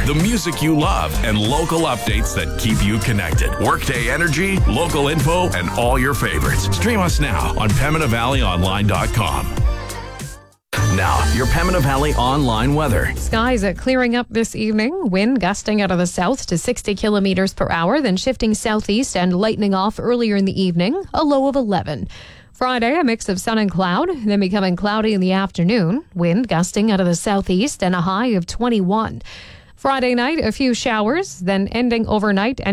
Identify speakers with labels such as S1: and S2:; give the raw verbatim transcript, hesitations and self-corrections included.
S1: the music you love, and local updates that keep you connected. Workday energy, local info, and all your favorites. Stream us now on Pembina Valley Online dot com. Now, your Pembina Valley online weather.
S2: Skies are clearing up this evening. Wind gusting out of the south to sixty kilometers per hour, then shifting southeast and lightening off earlier in the evening, a low of eleven. Friday, a mix of sun and cloud, then becoming cloudy in the afternoon. Wind gusting out of the southeast and a high of twenty-one. Friday night, a few showers, then ending overnight.